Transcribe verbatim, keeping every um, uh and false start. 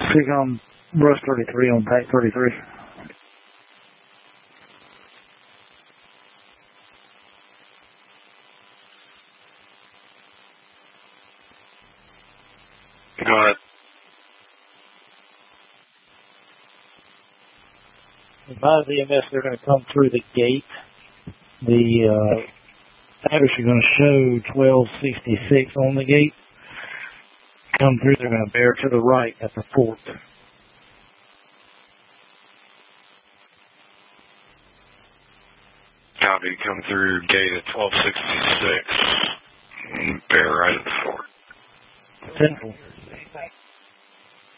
Six on Rush thirty-three on Pack thirty-three. Go ahead. Advise E M S they're going to come through the gate. The uh, address are going to show twelve sixty-six on the gate. Come through, they're going to bear to the right at the fort. Copy, come through gate at twelve sixty-six. Bear right at the fort. Central.